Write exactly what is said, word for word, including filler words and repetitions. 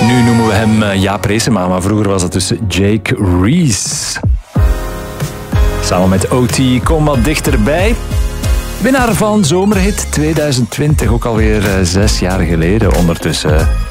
nu noemen we hem uh, Jaap Reesema, maar vroeger was het dus Jake Reese. Samen met O T, Kom wat dichterbij. Winnaar van Zomerhit tweeduizend twintig, ook alweer uh, zes jaar geleden ondertussen.